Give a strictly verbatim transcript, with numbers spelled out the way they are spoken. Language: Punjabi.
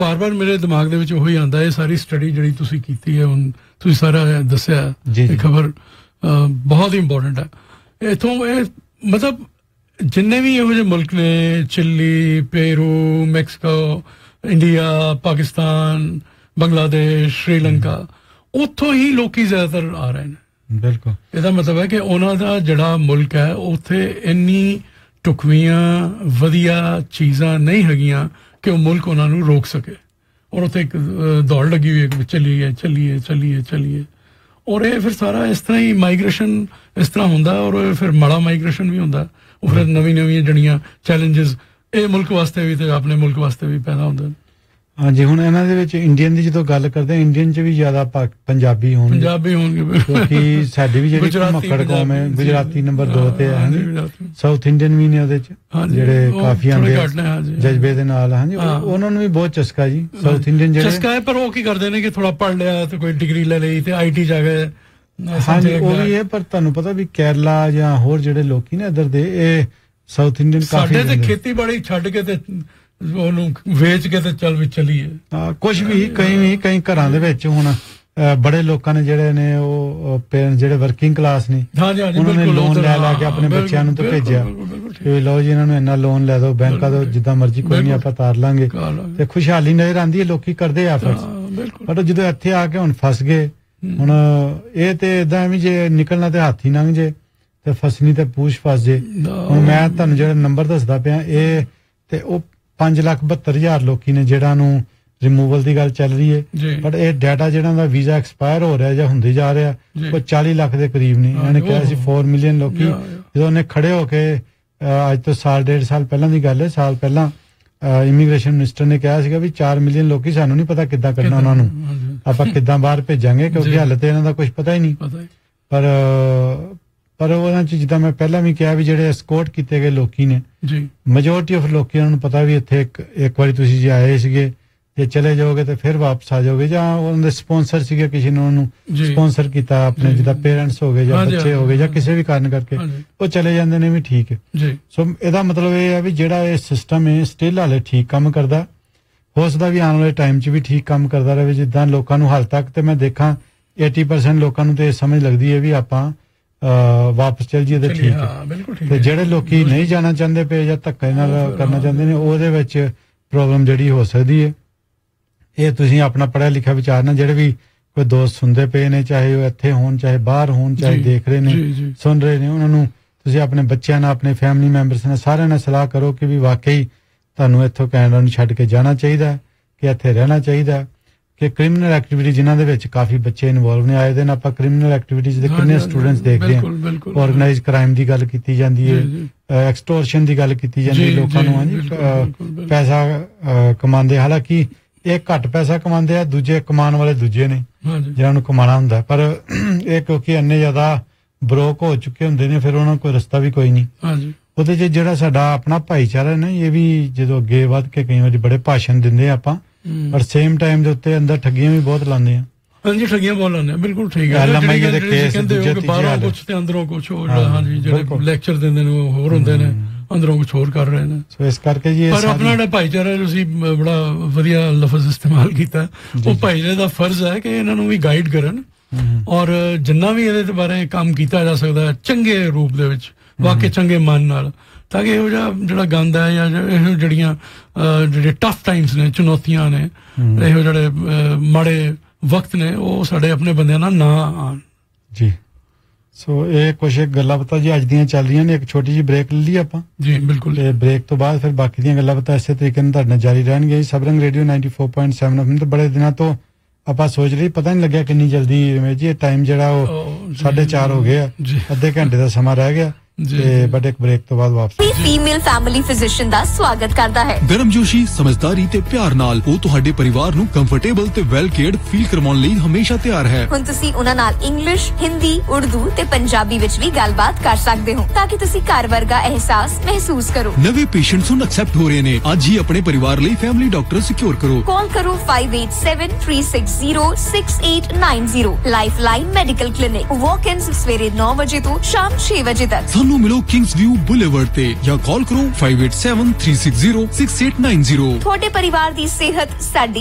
ਬਾਰ-ਬਾਰ ਮੇਰੇ ਦਿਮਾਗ ਦੇ ਵਿੱਚ ਉਹੀ ਆਉਂਦਾ, ਇਹ ਸਾਰੀ ਸਟੱਡੀ ਜਿਹੜੀ ਤੁਸੀਂ ਕੀਤੀ ਹੈ, ਹੁਣ ਤੁਸੀਂ ਸਾਰਾ ਦੱਸਿਆ, ਇਹ ਖਬਰ ਬਹੁਤ ਹੀ ਇੰਪੋਰਟੈਂਟ ਹੈ। ਇੱਥੋਂ ਇਹ ਮਤਲਬ ਜਿੰਨੇ ਵੀ ਇਹੋ ਜਿਹੇ ਮੁਲਕ ਨੇ, chilli, Peru, Mexico, India, Pakistan, Bangladesh, Sri Lanka, ਉੱਥੋਂ ਹੀ ਲੋਕੀ ਜ਼ਿਆਦਾਤਰ ਆ ਰਹੇ ਨੇ। ਬਿਲਕੁਲ, ਇਹਦਾ ਮਤਲਬ ਹੈ ਕਿ ਉਹਨਾਂ ਦਾ ਜਿਹੜਾ ਮੁਲਕ ਹੈ ਉੱਥੇ ਇੰਨੀ ਢੁਕਵੀਆਂ ਵਧੀਆ ਚੀਜ਼ਾਂ ਨਹੀਂ ਹੈਗੀਆਂ ਕਿ ਉਹ ਮੁਲਕ ਉਹਨਾਂ ਨੂੰ ਰੋਕ ਸਕੇ, ਔਰ ਉੱਥੇ ਇੱਕ ਦੌੜ ਲੱਗੀ ਹੋਈ ਹੈ ਕਿ ਚੱਲੀਏ ਚੱਲੀਏ ਚੱਲੀਏ ਚੱਲੀਏ। ਔਰ ਇਹ ਫਿਰ ਸਾਰਾ ਇਸ ਤਰ੍ਹਾਂ ਹੀ ਮਾਈਗ੍ਰੇਸ਼ਨ ਇਸ ਤਰ੍ਹਾਂ ਹੁੰਦਾ, ਔਰ ਫਿਰ ਮਾੜਾ ਮਾਈਗ੍ਰੇਸ਼ਨ ਵੀ ਹੁੰਦਾ। ਉਹ ਫਿਰ ਨਵੀਂ ਨਵੀਆਂ ਜਿਹੜੀਆਂ ਚੈਲੰਜਸ ਇਹ ਮੁਲਕ ਵਾਸਤੇ ਵੀ ਤੇ ਆਪਣੇ ਮੁਲਕ ਵਾਸਤੇ ਵੀ ਪੈਦਾ ਹੁੰਦੇ ਨੇ। ਹਾਂਜੀ, ਹੁਣ ਇਹਨਾਂ ਦੇ ਵਿੱਚ ਇੰਡੀਅਨ ਦੀ ਜਦੋਂ ਗੱਲ ਕਰਦੇ, ਇੰਡੀਅਨ 'ਚ ਵੀ ਜ਼ਿਆਦਾ ਪੰਜਾਬੀ ਹੋਣਗੇ ਪੰਜਾਬੀ ਹੋਣਗੇ ਕਿਉਂਕਿ ਸਾਡੀ ਵੀ ਜਿਹੜੀ ਮੱਕੜ ਕੌਮ ਹੈ, ਗੁਜਰਾਤੀ ਨੰਬਰ ਦੋ ਤੇ ਹੈ, ਸਾਊਥ ਇੰਡੀਅਨ ਵੀ ਨੇ ਉਹਦੇ 'ਚ ਜਿਹੜੇ ਕਾਫੀ ਆਉਂਦੇ ਜਜ਼ਬੇ ਦੇ ਨਾਲ। ਹਾਂਜੀ, ਉਹਨਾਂ ਨੂੰ ਵੀ ਬਹੁਤ ਚਸਕਾ ਜੀ, ਸਾਊਥ ਇੰਡੀਅਨ ਜਿਹੜੇ ਚਸਕਾ ਹੈ। ਪਰ ਉਹ ਕੀ ਕਰਦੇ ਨੇ ਕਿ ਥੋੜਾ ਪੜ੍ਹ ਲਿਆ ਤੇ ਕੋਈ ਡਿਗਰੀ ਲੈ ਲਈ ਤੇ ਆਈ ਟੀ 'ਚ ਆ ਗਏ। ਹਾਂਜੀ, ਉਹ ਵੀ ਹੈ। ਪਰ ਤੁਹਾਨੂੰ ਪਤਾ ਵੀ ਕੇਰਲਾ ਜਾਂ ਹੋਰ ਜਿਹੜੇ ਲੋਕੀ ਨੇ ਇੱਧਰ ਦੇ, ਇਹ ਸਾਊਥ ਇੰਡੀਅਨ ਕਾਫੀ ਸਾਡੇ ਤੇ ਖੇਤੀਬਾੜੀ ਛੱਡ ਕੇ ਤੇ ਉਹਨੂੰ ਵੇਚ ਕੇ ਤੇ ਚੱਲ ਵੀ ਚੱਲੀਏ। ਹਾਂ, ਕੁਛ ਵੀ ਕਈ ਵੀ ਕਈ ਘਰਾਂ ਦੇ ਵਿੱਚ ਹੁਣ ਬੜੇ ਲੋਕਾਂ ਨੇ ਜਿਹੜੇ ਨੇ ਉਹ ਪੇਰੈਂਟਸ ਜਿਹੜੇ ਵਰਕਿੰਗ ਕਲਾਸ ਨੇ, ਉਹਨਾਂ ਨੇ ਲੋਨ ਲੈ ਲਾ ਕੇ ਆਪਣੇ ਬੱਚਿਆਂ ਨੂੰ ਤੇ ਭੇਜਿਆ ਕਿ ਲਓ ਜੀ ਇਹਨਾਂ ਨੂੰ ਇੰਨਾ ਲੋਨ ਲੈ ਦਿਓ ਬੈਂਕਾਂ ਤੋਂ, ਜਿੱਦਾਂ ਮਰਜ਼ੀ, ਕੋਈ ਨਹੀਂ ਆਪਾਂ ਤਾਰ ਲਾਂਗੇ। ਤੇ ਖੁਸ਼ਹਾਲੀ ਨਜ਼ਰ ਆਉਂਦੀ ਹੈ, ਲੋਕੀ ਕਰਦੇ ਆ ਐਫਰਟਸ। ਪਰ ਜਦੋਂ ਇੱਥੇ ਆ ਕੇ ਹੁਣ ਫਸ ਗਏ, ਹੁਣ ਇਹ ਤੇ ਏਦਾਂ ਵੀ ਜੇ ਨਿਕਲਣਾ ਤੇ ਹੱਥ ਹੀ ਲੰਘ ਜੇ ਤੇ ਫਸਣੀ ਤੇ ਪੂਛ ਫਸ ਜੇ। ਹੁਣ ਮੈਂ ਤੁਹਾਨੂੰ ਜਿਹੜਾ ਨੰਬਰ ਦੱਸਦਾ ਪਿਆ, ਇਹ ਤੇ ਉਹ ਪੰਜ ਲੱਖ ਬਹੱਤਰ ਹਜ਼ਾਰ ਲੋਕੀ ਨੇ ਜਿਹੜਾ ਨੂੰ ਰਿਮੂਵਲ ਦੀ ਗੱਲ ਚੱਲ ਰਹੀ ਹੈ। ਬਟ ਇਹ ਡਾਟਾ ਜਿਹੜਾ ਦਾ ਵੀਜ਼ਾ ਐਕਸਪਾਇਰ ਹੋ ਰਿਹਾ ਜਾਂ ਹੁੰਦੇ ਜਾ ਰਿਹਾ, ਉਹ ਚਾਲੀ ਲੱਖ ਦੇ ਕਰੀਬ ਨੇ। ਇਹਨਾਂ ਨੇ ਕਿਹਾ ਸੀ ਚਾਰ ਮਿਲੀਅਨ ਲੋਕੀ, ਜਦੋਂ ਉਹਨੇ ਖੜੇ ਹੋ ਕੇ ਅੱਜ ਤੋਂ ਸਾਲ ਡੇਢ ਸਾਲ ਪਹਿਲਾਂ ਦੀ ਗੱਲ ਹੈ, ਸਾਲ ਪਹਿਲਾਂ ਇਮੀਗ੍ਰੇਸ਼ਨ ਮਿਨਿਸਟਰ ਨੇ ਕਿਹਾ ਸੀਗਾ ਵੀ ਚਾਰ ਮਿਲੀਅਨ ਲੋਕੀ, ਸਾਨੂੰ ਨਹੀਂ ਪਤਾ ਕਿੱਦਾਂ ਕੱਢਣਾ ਉਹਨਾਂ ਨੂੰ, ਆਪਾਂ ਕਿੱਦਾਂ ਬਾਹਰ ਭੇਜਾਂਗੇ, ਕਿਉਂਕਿ ਹਾਲੇ ਤੇ ਇਹਨਾਂ ਦਾ ਕੁਝ ਪਤਾ ਹੀ ਨਹੀਂ। ਪਰ ਪਰ ਉਹਨਾਂ ਚ ਜਿੱਦਾਂ ਮੈਂ ਪਹਿਲਾਂ ਵੀ ਕਿਹਾ ਵੀ ਜਿਹੜੇ ਐਸਕੋਰਟ ਕੀਤੇ ਗਏ ਲੋਕੀ ਨੇ, ਮੈਜੋਰਟੀ ਆਫ ਲੋਕੀ ਉਹਨਾਂ ਨੂੰ ਪਤਾ ਵੀ ਇੱਥੇ ਇੱਕ ਵਾਰੀ ਤੁਸੀਂ ਜੇ ਆਏ ਸੀਗੇ, ਜੇ ਚਲੇ ਜਾਓਗੇ ਤੇ ਫਿਰ ਵਾਪਸ ਆ ਜਾਓਗੇ, ਜਾਂ ਉਹਨਾਂ ਦੇ ਸਪਾਂਸਰ ਸੀਗੇ, ਕਿਸੇ ਨੇ ਉਹਨਾਂ ਨੂੰ ਸਪਾਂਸਰ ਕੀਤਾ, ਆਪਣੇ ਜਿੱਦਾਂ ਪੇਰੈਂਟਸ ਹੋ ਗਏ ਜਾਂ ਬੱਚੇ ਹੋ ਗਏ ਜਾਂ ਕਿਸੇ ਵੀ ਕਾਰਨ ਕਰਕੇ ਉਹ ਚਲੇ ਜਾਂਦੇ ਨੇ, ਵੀ ਠੀਕ ਹੈ। ਸੋ ਇਹਦਾ ਮਤਲਬ ਇਹ ਹੈ ਵੀ ਜਿਹੜਾ ਇਹ ਸਿਸਟਮ ਹੈ ਸਟਿਲ ਹਾਲੇ ਠੀਕ ਕੰਮ ਕਰਦਾ, ਹੋ ਸਕਦਾ ਵੀ ਆਉਣ ਵਾਲੇ ਟਾਈਮ 'ਚ ਵੀ ਠੀਕ ਕੰਮ ਕਰਦਾ ਰਹੇ। ਜਿੱਦਾਂ ਲੋਕਾਂ ਨੂੰ ਹਾਲ ਤੱਕ ਤੇ ਮੈਂ ਦੇਖਾਂ अस्सी परसेंट ਲੋਕਾਂ ਨੂੰ ਤੇ ਇਹ ਸਮਝ ਲੱਗਦੀ ਹੈ ਵੀ ਆਪਾਂ ਵਾਪਸ ਚੱਲ ਜੀਏ ਤੇ ਠੀਕ ਹੈ, ਤੇ ਜਿਹੜੇ ਲੋਕੀ ਨਹੀਂ ਜਾਣਾ ਚਾਹੁੰਦੇ ਪਏ ਜਾਂ ਧੱਕੇ ਨਾਲ ਕਰਨਾ ਚਾਹੁੰਦੇ ਨੇ, ਉਹਦੇ ਵਿੱਚ ਪ੍ਰੋਬਲਮ ਜਿਹੜੀ ਹੋ ਸਕਦੀ ਹੈ। ਇਹ ਤੁਸੀਂ ਆਪਣਾ ਪੜ੍ਹਿਆ ਲਿਖਿਆ ਵਿਚਾਰਨਾ, ਜਿਹੜੇ ਵੀ ਕੋਈ ਦੋਸਤ ਸੁਣਦੇ ਪਏ ਨੇ, ਚਾਹੇ ਉਹ ਇੱਥੇ ਹੋਣ, ਚਾਹੇ ਬਾਹਰ ਹੋਣ, ਚਾਹੇ ਦੇਖ ਰਹੇ ਨੇ, ਸੁਣ ਰਹੇ ਨੇ, ਉਹਨਾਂ ਨੂੰ ਤੁਸੀਂ ਆਪਣੇ ਬੱਚਿਆਂ ਨਾਲ, ਆਪਣੇ ਫੈਮਿਲੀ ਮੈਂਬਰਸ ਨਾਲ, ਸਾਰਿਆਂ ਨਾਲ ਸਲਾਹ ਕਰੋ ਕਿ ਵੀ ਵਾਕਈ ਤੁਹਾਨੂੰ ਇੱਥੋਂ ਕੈਨੇਡਾ ਨੂੰ ਛੱਡ ਕੇ ਜਾਣਾ ਚਾਹੀਦਾ, ਕਿ ਇੱਥੇ ਰਹਿਣਾ ਚਾਹੀਦਾ। ਕਿ ਕ੍ਰਿਮੀਨਲ ਐਕਟੀਵਿਟੀ ਜਿਨ੍ਹਾਂ ਦੇ ਵਿੱਚ ਕਾਫੀ ਬੱਚੇ ਇਨਵੋਲਵ ਨੇ, ਆਏ ਦਿਨ ਆਪਾਂ ਕ੍ਰਿਮੀਨਲ ਐਕਟੀਵਿਟੀਜ਼ ਦੇ ਕਿੰਨੇ ਸਟੂਡੈਂਟਸ ਦੇਖਦੇ ਹਾਂ, ਆਰਗੇਨਾਈਜ਼ਡ ਕ੍ਰਾਈਮ ਦੀ ਗੱਲ ਕੀਤੀ ਜਾਂਦੀ ਹੈ, ਐਕਸਟੋਰਸ਼ਨ ਦੀ ਗੱਲ ਕੀਤੀ ਜਾਂਦੀ ਹੈ, ਲੋਕਾਂ ਨੂੰ ਹਾਂਜੀ ਪੈਸਾ ਕਮਾਉਂਦੇ, ਹਾਲਾਂਕਿ ਇਹ ਘੱਟ ਪੈਸਾ ਕਮਾਉਂਦੇ ਆ, ਦੂਜੇ ਕਮਾਉਣ ਵਾਲੇ ਦੂਜੇ ਨੇ ਜਿਹਨਾਂ ਨੂੰ ਕਮਾਉਣਾ ਹੁੰਦਾ, ਪਰ ਇਹ ਕਿਉਂਕਿ ਇੰਨੇ ਜ਼ਿਆਦਾ ਬਰੋਕ ਹੋ ਚੁੱਕੇ ਹੁੰਦੇ ਨੇ, ਫਿਰ ਉਹਨਾਂ ਨੂੰ ਕੋਈ ਰਸਤਾ ਵੀ ਕੋਈ ਨਹੀਂ। ਉਹਦੇ 'ਚ ਜਿਹੜਾ ਸਾਡਾ ਆਪਣਾ ਭਾਈਚਾਰਾ ਨਾ, ਇਹ ਵੀ ਜਦੋਂ ਅੱਗੇ ਵੱਧ ਕੇ ਕਈ ਵਾਰੀ ਬੜੇ ਭਾਸ਼ਣ ਦਿੰਦੇ ਆ ਆਪਾਂ, ਪਰ ਸੇਮ ਟਾਈਮ ਦੇ ਉੱਤੇ ਅੰਦਰ ਠੱਗੀਆਂ ਵੀ ਬਹੁਤ ਲਾਉਂਦੇ ਆ। ਹਾਂਜੀ, ਠੱਗੀਆਂ ਬਹੁਤ ਲਾਉਂਦੇ ਆ, ਬਿਲਕੁਲ ਠੀਕ ਹੈ। ਬਾਹਰੋਂ ਕੁਛ ਤੇ ਅੰਦਰੋਂ ਕੁਛ ਹੋਰ, ਹਾਂਜੀ ਜਿਹੜੇ ਲੈਕਚਰ ਦਿੰਦੇ ਨੇ ਉਹ ਹੋਰ ਹੁੰਦੇ ਨੇ, ਅੰਦਰੋਂ ਕੁਛ ਹੋਰ ਕਰ ਰਹੇ ਨੇ। ਸੋ ਇਸ ਕਰਕੇ ਜੀ ਪਰ ਆਪਣਾ ਜਿਹੜਾ ਭਾਈਚਾਰਾ, ਤੁਸੀਂ ਬੜਾ ਵਧੀਆ ਲਫ਼ਜ਼ ਇਸਤੇਮਾਲ ਕੀਤਾ, ਉਹ ਭਾਈਚਾਰੇ ਦਾ ਫਰਜ਼ ਹੈ ਕਿ ਇਹਨਾਂ ਨੂੰ ਵੀ ਗਾਈਡ ਕਰਨ, ਔਰ ਜਿੰਨਾ ਵੀ ਇਹਦੇ ਬਾਰੇ ਕੰਮ ਕੀਤਾ ਜਾ ਸਕਦਾ ਚੰਗੇ ਰੂਪ ਦੇ ਵਿੱਚ, ਵਾਕਈ ਚੰਗੇ ਮਨ ਨਾਲ, ਤਾਂ ਕਿ ਇਹੋ ਜਿਹਾ ਜਿਹੜਾ ਗੰਦ ਹੈ ਜਾਂ ਇਹੋ ਜਿਹੜੀਆਂ ਜਿਹੜੇ ਟਫ ਟਾਈਮਸ ਨੇ, ਚੁਣੌਤੀਆਂ ਨੇ, ਇਹੋ ਜਿਹੜੇ ਮਾੜੇ ਵਕਤ ਨੇ, ਉਹ ਸਾਡੇ ਆਪਣੇ ਬੰਦਿਆਂ ਨਾਲ ਨਾ ਆਉਣ ਜੀ। ਸੋ ਇਹ ਕੁਛ ਗੱਲਾਂ ਬਾਤਾਂ ਜੀ ਅੱਜ ਦੀਆਂ ਚੱਲ ਰਹੀਆਂ ਨੇ। ਇੱਕ ਛੋਟੀ ਜਿਹੀ ਬ੍ਰੇਕ ਲੈ ਲਈ ਆਪਾਂ ਜੀ, ਬਿਲਕੁਲ, ਤੇ ਬ੍ਰੇਕ ਤੋਂ ਬਾਅਦ ਫਿਰ ਬਾਕੀ ਦੀਆਂ ਗੱਲਾਂ ਬਾਤਾਂ ਇਸੇ ਤਰੀਕੇ ਨਾਲ ਤੁਹਾਡੇ ਨਾਲ ਜਾਰੀ ਰਹਿਣਗੀਆਂ। ਸਬਰੰਗ radio ninety four point seven F M ਤੇ ਬੜੇ ਦਿਨਾਂ ਤੋਂ ਆਪਾਂ ਸੋਚ ਰਹੀ, ਪਤਾ ਨਹੀਂ ਲੱਗਿਆ ਕਿੰਨੀ ਜਲਦੀ ਜੀ ਇਹ ਟਾਈਮ ਜਿਹੜਾ ਉਹ ਸਾਢੇ ਚਾਰ ਹੋ ਗਏ ਆ, ਅੱਧੇ ਘੰਟੇ ਦਾ ਸਮਾਂ ਰਹਿ ਗਿਆ। ਤੇ ਬਟ ਇੱਕ ਬ੍ਰੇਕ ਤੋਂ ਬਾਅਦ ਵਾਪਸ ਫੀਮੇਲ ਫੈਮਿਲੀ ਫਿਜ਼ੀਸ਼ੀਅਨ ਦਾ ਸਵਾਗਤ ਕਰਦਾ ਹੈ। ਗਰਮਜੋਸ਼ੀ, ਸਮਝਦਾਰੀ ਤੇ ਪਿਆਰ ਨਾਲ ਉਹ ਤੁਹਾਡੇ ਪਰਿਵਾਰ ਨੂੰ ਕੰਫਰਟੇਬਲ ਤੇ ਵੈਲ ਕੇਅਰਡ ਫੀਲ ਕਰਵਾਉਣ ਲਈ ਹਮੇਸ਼ਾ ਤਿਆਰ ਹੈ। ਹੁਣ ਤੁਸੀਂ ਉਹਨਾਂ ਨਾਲ ਇੰਗਲਿਸ਼, ਹਿੰਦੀ, ਉਰਦੂ ਤੇ ਪੰਜਾਬੀ ਵਿੱਚ ਵੀ ਗੱਲਬਾਤ ਕਰ ਸਕਦੇ ਹੋ, ਤਾਂ ਕਿ ਤੁਸੀਂ ਘਰ ਵਰਗਾ ਅਹਿਸਾਸ ਮਹਿਸੂਸ ਕਰੋ। ਨਵੇਂ ਪੇਸ਼ੈਂਟਸ ਨੂੰ ਐਕਸੈਪਟ ਹੋ ਰਹੇ ਨੇ। ਅੱਜ ਹੀ ਆਪਣੇ ਪਰਿਵਾਰ ਲਈ ਫੈਮਿਲੀ ਡਾਕਟਰ ਸਿਕਿਉਰ ਕਰੋ। ਕਾਲ ਕਰੋ five eight seven three six zero six eight nine zero। Lifeline medical clinic, ਵਾਕ ਇਨਸ ਸਵੇਰੇ ਨੌ ਵਜੇ ਤੋਂ ਸ਼ਾਮ ਛੇ ਵਜੇ ਤੱਕ। ਸਾਨੂੰ ਮਿਲੋ ਕਿੰਗਸ ਵਿਊ ਬੁਲੇਵਰਡ ਤੇ ਜਾਂ ਕਾਲ ਕਰੋ five eight seven three six zero six eight nine zero। ਤੁਹਾਡੇ ਪਰਿਵਾਰ ਦੀ ਸਿਹਤ ਸਾਡੀ